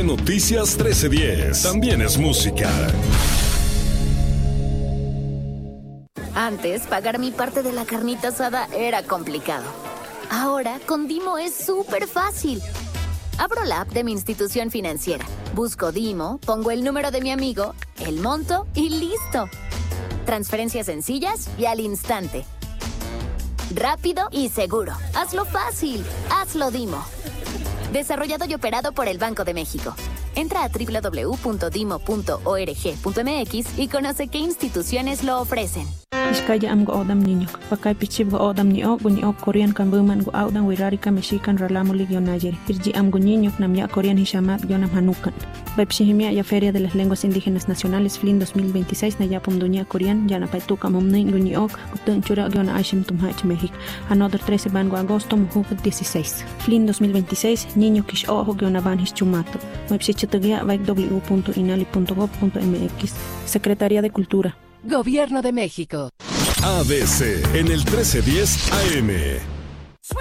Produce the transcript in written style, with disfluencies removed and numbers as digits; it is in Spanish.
Noticias 1310. También es música. Antes, pagar mi parte de la carnita asada era complicado. Ahora, con Dimo es súper fácil. Abro la app de mi institución financiera, busco Dimo, pongo el número de mi amigo, el monto y listo. Transferencias sencillas y al instante. Rápido y seguro. Hazlo fácil. Hazlo Dimo. Desarrollado y operado por el Banco de México. Entra a www.dimo.org.mx y conoce qué instituciones lo ofrecen. Iskaya am go odam niño, pakay pichib go odam ni o Korean kan buman go odam wirarika mexican ralamuli gionayeri. Irji am go niño namya Korean hishamat gionam hanukan. Bepshihimia ya Feria de las Lenguas Indígenas Nacionales FLIN 2026 na yapum dunia Korean yana paituka momni guniok gutun chura giona aishim tumhach México. Another 13 van go agosto muhufet 16. FLIN 2026 niño kish ojo giona van hischumato. Websitetugia www.inali.gov.mx. Secretaría de Cultura. Gobierno de México. ABC en el 1310 AM.